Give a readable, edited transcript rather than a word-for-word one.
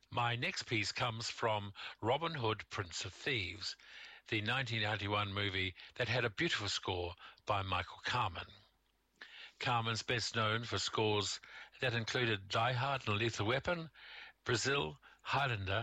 My next piece comes from Robin Hood, Prince of Thieves, the 1991 movie that had a beautiful score by Michael Kamen. Kamen's best known for scores that included Die Hard and Lethal Weapon, Brazil, Highlander,